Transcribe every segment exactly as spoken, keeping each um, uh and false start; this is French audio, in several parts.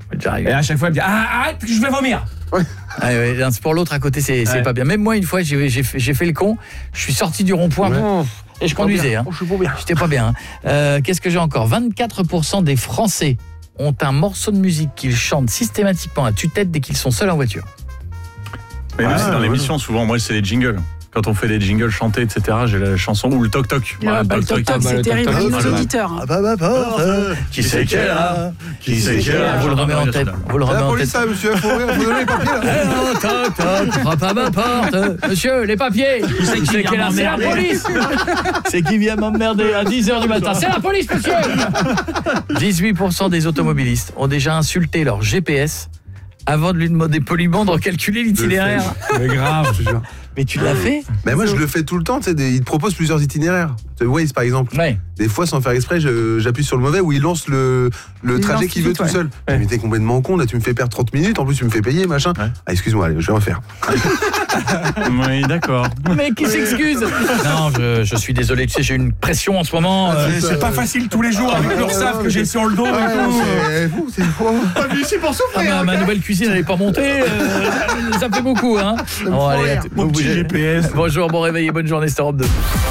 Et à chaque fois, elle me dit ah, arrête, je vais vomir. Ouais. Ah ouais, pour l'autre à côté, c'est, c'est ouais. pas bien. Même moi, une fois, j'ai, j'ai, fait, j'ai fait le con. Je suis sorti du rond-point ouais. et je conduisais. Hein. Oh, je suis pas bien. J'étais pas bien. Hein. Euh, qu'est-ce que j'ai encore ? vingt-quatre pour cent des Français ont un morceau de musique qu'ils chantent systématiquement à tue-tête dès qu'ils sont seuls en voiture. Mais ah, c'est dans l'émission, ouais. souvent, moi, c'est les jingles. Quand on fait des jingles chantés, et cetera, j'ai la chanson ou le toc-toc. Ah, bah, le toc-toc, c'est terrible pour nos auditeurs. Ah bah bah bah, qui c'est qui est là ? Qui c'est qui est là ? Vous le remettez en tête. Vous le remettez en tête. C'est la police, ça, monsieur. Faut ouvrir, faut donner les papiers, là. Toc, toc, frappe à ma porte. Monsieur, les papiers. Qui c'est qui est là ? C'est la police. C'est qui vient m'emmerder à dix heures du matin. C'est la police, monsieur. dix-huit pour cent des automobilistes ont déjà insulté leur G P S avant de lui demander poliment de recalculer l'itinéraire. Mais grave, je te jure. Mais tu l'as fait ? Mais moi je le fais tout le temps, tu sais, il te propose plusieurs itinéraires. Waze par exemple. Ouais. Des fois sans faire exprès, je, j'appuie sur le mauvais où il lance le, le il trajet lance qu'il veut vite, tout ouais. seul. Ouais. Mais t'es complètement con, là tu me fais perdre trente minutes, en plus tu me fais payer, machin. Ouais. Ah excuse-moi, allez, je vais refaire. Oui, d'accord. Mais qui s'excuse ? Non, je, je suis désolé, tu sais, j'ai une pression en ce moment. Euh, c'est, c'est pas facile tous les jours avec l'Ursaf que j'ai sur le dos. Ouais, c'est fou, c'est fou. Pas venu ici pour souffrir. Ah, ma, ma nouvelle cuisine, elle est pas montée. Euh, ça fait beaucoup, hein. Bon, allez, mon petit G P S. Bonjour, bon réveil et bonne journée, c'est Europe deux.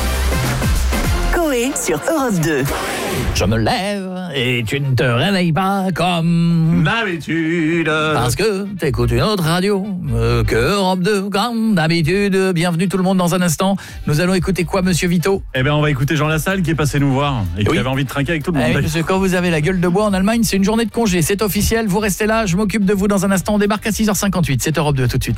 Coé sur Europe deux. Je me lève et tu ne te réveilles pas comme d'habitude. Parce que t'écoutes une autre radio euh, que Europe deux, comme d'habitude. Bienvenue tout le monde dans un instant. Nous allons écouter quoi, monsieur Vito ? Eh bien, on va écouter Jean Lassalle qui est passé nous voir et qui oui. avait envie de trinquer avec tout le monde. Eh oui, parce que quand vous avez la gueule de bois en Allemagne, c'est une journée de congé. C'est officiel, vous restez là, je m'occupe de vous dans un instant. On débarque à six heures cinquante-huit. C'est Europe deux, tout de suite.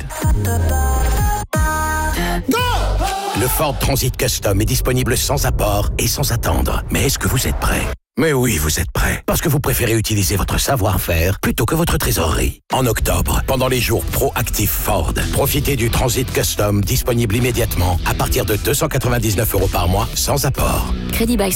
Le Ford Transit Custom est disponible sans apport et sans attendre. Mais est-ce que vous êtes prêts ? Mais oui, vous êtes prêts. Parce que vous préférez utiliser votre savoir-faire plutôt que votre trésorerie. En octobre, pendant les jours Proactive Ford, profitez du Transit Custom disponible immédiatement à partir de deux cent quatre-vingt-dix-neuf euros par mois sans apport. Crédit by